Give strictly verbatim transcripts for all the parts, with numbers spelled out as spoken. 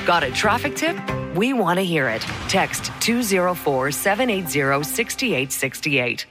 Got a traffic tip? We want to hear it. Text two oh four, seven eight zero, six eight six eight.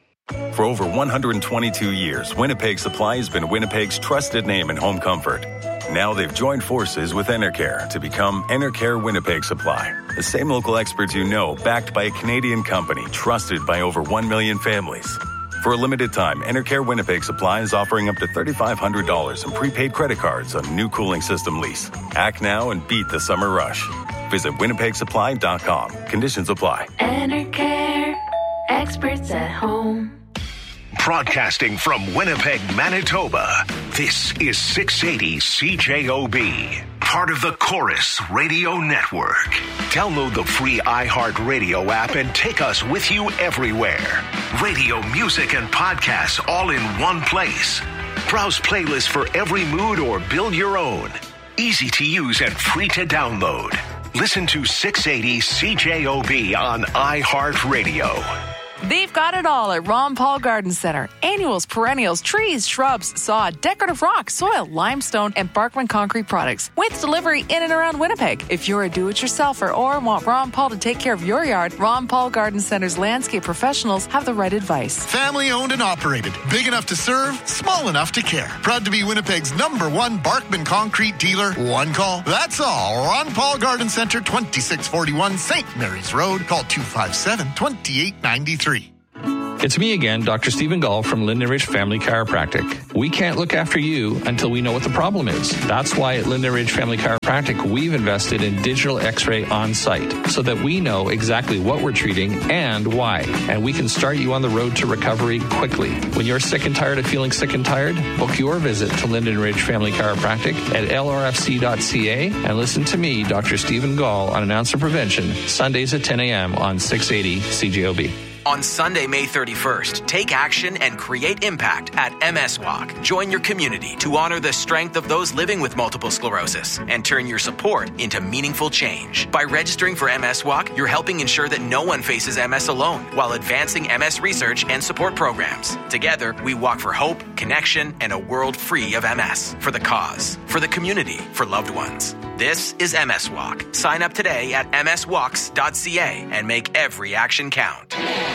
For over one hundred twenty-two years, Winnipeg Supply has been Winnipeg's trusted name in home comfort. Now they've joined forces with Enercare to become Enercare Winnipeg Supply. The same local experts you know, backed by a Canadian company, trusted by over one million families. For a limited time, Enercare Winnipeg Supply is offering up to three thousand five hundred dollars in prepaid credit cards on new cooling system lease. Act now and beat the summer rush. Visit winnipeg supply dot com. Conditions apply. Enercare, experts at home. Broadcasting from Winnipeg, Manitoba, this is six eighty C J O B, part of the Chorus Radio Network. Download the free iHeartRadio app and take us with you everywhere. Radio, music, and podcasts all in one place. Browse playlists for every mood or build your own. Easy to use and free to download. Listen to six eighty C J O B on iHeartRadio. They've got it all at Ron Paul Garden Center. Annuals, perennials, trees, shrubs, sod, decorative rock, soil, limestone, and Barkman concrete products. With delivery in and around Winnipeg. If you're a do-it-yourselfer or want Ron Paul to take care of your yard, Ron Paul Garden Center's landscape professionals have the right advice. Family owned and operated. Big enough to serve, small enough to care. Proud to be Winnipeg's number one Barkman concrete dealer. One call. That's all. Ron Paul Garden Center, twenty-six forty-one Saint Mary's Road. Call two five seven, two eight nine three. It's me again, Doctor Stephen Gall from Linden Ridge Family Chiropractic. We can't look after you until we know what the problem is. That's why at Linden Ridge Family Chiropractic, we've invested in digital x-ray on site so that we know exactly what we're treating and why. And we can start you on the road to recovery quickly. When you're sick and tired of feeling sick and tired, book your visit to Linden Ridge Family Chiropractic at L R F C dot C A and listen to me, Doctor Stephen Gall, on Announcer Prevention, Sundays at ten a.m. on six eighty C J O B. On Sunday, May thirty-first, take action and create impact at M S Walk. Join your community to honor the strength of those living with multiple sclerosis and turn your support into meaningful change. By registering for M S Walk, you're helping ensure that no one faces M S alone while advancing M S research and support programs. Together, we walk for hope, connection, and a world free of M S. For the cause, for the community, for loved ones. This is M S Walk. Sign up today at m s walks dot c a and make every action count.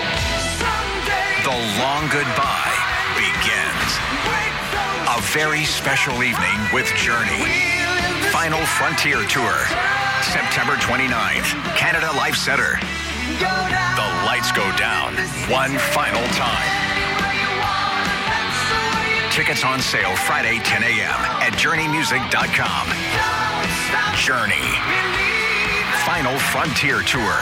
The long goodbye begins. A very special evening with Journey. Final Frontier Tour. September twenty-ninth, Canada Life Centre. The lights go down one final time. Tickets on sale Friday, ten a.m. at journey music dot com. Journey. Final Frontier Tour.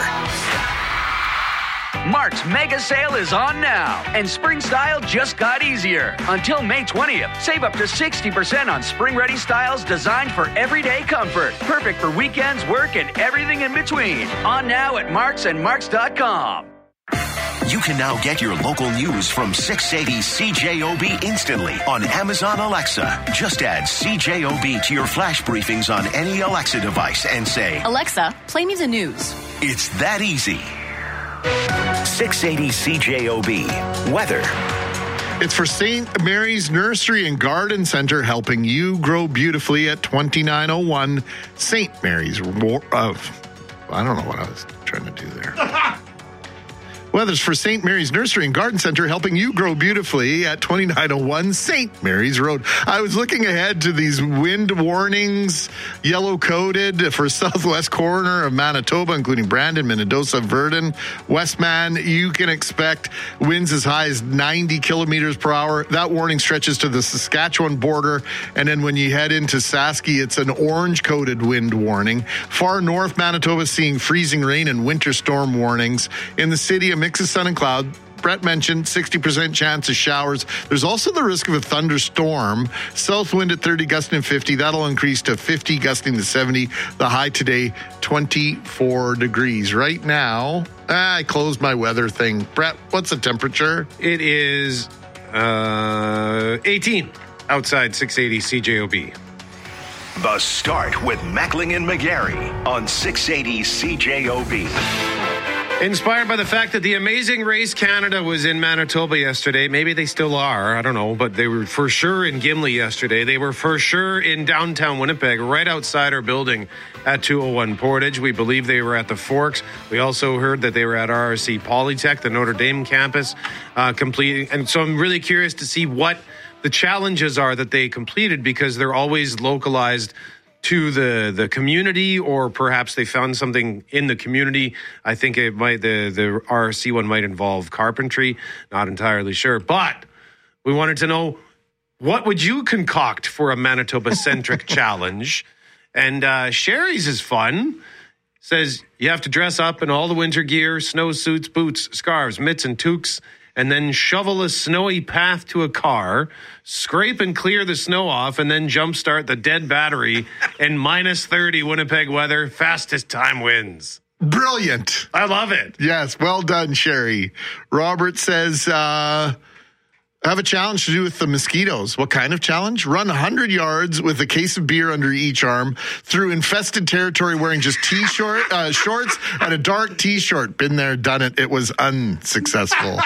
Mark's mega sale is on now, and spring style just got easier. Until May twentieth, save up to sixty percent on spring-ready styles designed for everyday comfort. Perfect for weekends, work, and everything in between. On now at Marks and Marks dot com. You can now get your local news from six eighty C J O B instantly on Amazon Alexa. Just add C J O B to your flash briefings on any Alexa device and say, Alexa, play me the news. It's that easy. six eighty C J O B. Weather. It's for Saint Mary's Nursery and Garden Center, helping you grow beautifully at twenty-nine oh one Saint Mary's. Uh, I don't know what I was trying to do there. Weather's for Saint Mary's Nursery and Garden Center, helping you grow beautifully at twenty-nine oh one Saint Mary's Road. I was looking ahead to these wind warnings, yellow-coded for southwest corner of Manitoba, including Brandon, Minnedosa, Verdun, Westman. You can expect winds as high as ninety kilometers per hour. That warning stretches to the Saskatchewan border, and then when you head into Sasky, it's an orange-coded wind warning. Far north, Manitoba seeing freezing rain and winter storm warnings. In the city, a mix of sun and cloud. Brett mentioned sixty percent chance of showers. There's also the risk of a thunderstorm. South wind at thirty, gusting to fifty. That'll increase to fifty, gusting to seventy. The high today, twenty-four degrees. Right now, ah, I closed my weather thing. Brett, what's the temperature? It is uh, eighteen outside six eighty C J O B. The Start with Mackling and McGarry on six eighty C J O B. Inspired by the fact that the Amazing Race Canada was in Manitoba yesterday. Maybe they still are. I don't know. But they were for sure in Gimli yesterday. They were for sure in downtown Winnipeg, right outside our building at two oh one Portage. We believe they were at the Forks. We also heard that they were at R R C Polytech, the Notre Dame campus, uh, completing. And so I'm really curious to see what the challenges are that they completed, because they're always localized to the the community, or perhaps they found something in the community. I think it might the the R R C one might involve carpentry. Not entirely sure, but we wanted to know, what would you concoct for a Manitoba centric challenge? And uh, Sherry's is fun. Says you have to dress up in all the winter gear, snow suits, boots, scarves, mitts, and toques, and then shovel a snowy path to a car, scrape and clear the snow off, and then jumpstart the dead battery in minus thirty Winnipeg weather. Fastest time wins. Brilliant. I love it. Yes, well done, Sherry. Robert says, uh, I have a challenge to do with the mosquitoes. What kind of challenge? Run one hundred yards with a case of beer under each arm through infested territory wearing just t-shirt, uh, shorts and a dark t-shirt. Been there, done it. It was unsuccessful.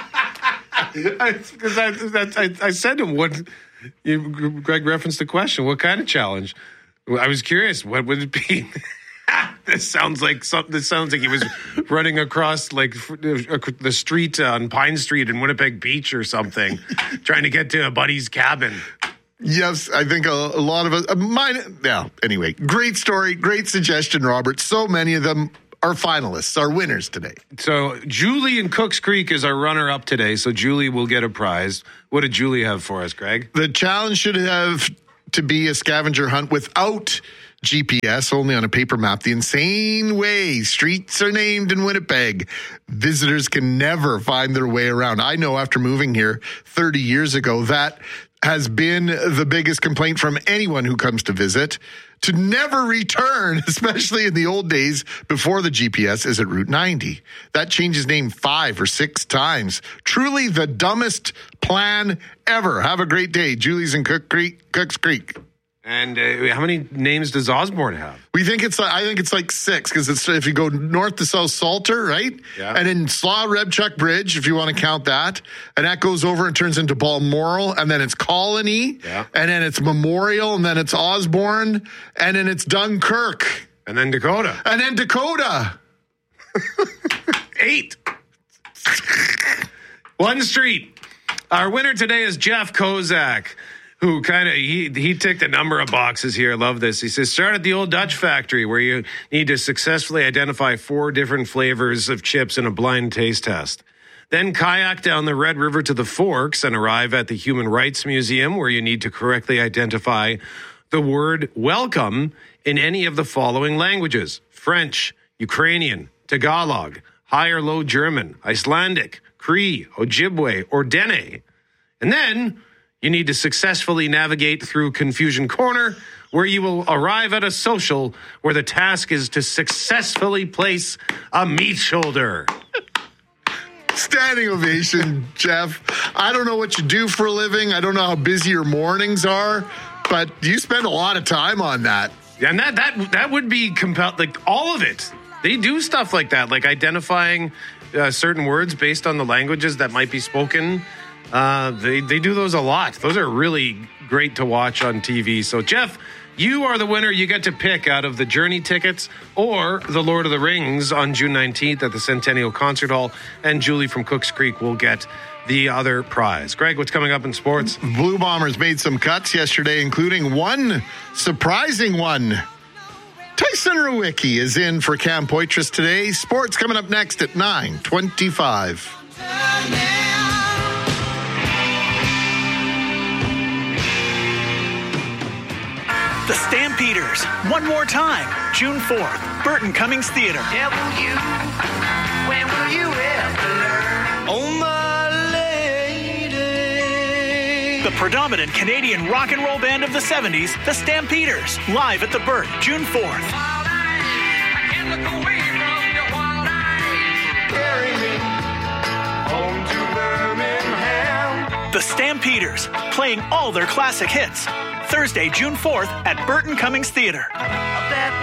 Because I, I, I, I said to him, what, you, Greg referenced the question, what kind of challenge? I was curious, what would it be? This sounds like something. This sounds like he was running across like the street on Pine Street in Winnipeg Beach or something, trying to get to a buddy's cabin. Yes, I think a, a lot of us. Uh, mine. Yeah. Anyway, great story, great suggestion, Robert. So many of them are finalists, are winners today. So Julie in Cooks Creek is our runner-up today. So Julie will get a prize. What did Julie have for us, Greg? The challenge should have to be a scavenger hunt without G P S, only on a paper map. The insane way streets are named in Winnipeg. Visitors can never find their way around. I know after moving here thirty years ago, that has been the biggest complaint from anyone who comes to visit. To never return, especially in the old days before the G P S, is at Route ninety. That changes name five or six times. Truly the dumbest plan ever. Have a great day. Julie's in Cook Creek, Cooks Creek. And uh, how many names does Osborne have? We think it's like, I think it's like six, because it's if you go north to south, Salter, right? Yeah. And then Slaw Rebchuck Bridge, if you want to count that, and that goes over and turns into Balmoral, and then it's Colony, yeah. And then it's Memorial, and then it's Osborne, and then it's Dunkirk, and then Dakota, and then Dakota. Eight. One street. Our winner today is Jeff Kozak, who kind of, he he ticked a number of boxes here. I love this. He says, start at the Old Dutch Factory, where you need to successfully identify four different flavors of chips in a blind taste test. Then kayak down the Red River to the Forks and arrive at the Human Rights Museum, where you need to correctly identify the word welcome in any of the following languages: French, Ukrainian, Tagalog, High or Low German, Icelandic, Cree, Ojibwe, or Dene. And then you need to successfully navigate through Confusion Corner, where you will arrive at a social where the task is to successfully place a meat shoulder. Standing ovation, Jeff. I don't know what you do for a living. I don't know how busy your mornings are, but you spend a lot of time on that. And that that that would be compelled, like all of it. They do stuff like that, like identifying uh, certain words based on the languages that might be spoken. Uh, they, they do those a lot. Those are really great to watch on T V. So, Jeff, you are the winner. You get to pick out of the Journey tickets or the Lord of the Rings on June nineteenth at the Centennial Concert Hall. And Julie from Cooks Creek will get the other prize. Greg, what's coming up in sports? Blue Bombers made some cuts yesterday, including one surprising one. Tyson Rewicki is in for Cam Poitras today. Sports coming up next at nine twenty-five. The Stampeders, one more time, June fourth, Burton Cummings Theater. You, when will you ever learn? Oh, my lady. The predominant Canadian rock and roll band of the seventies, the Stampeders, live at the Burt, June fourth. The Stampeders, playing all their classic hits. Thursday, June fourth at Burton Cummings Theater.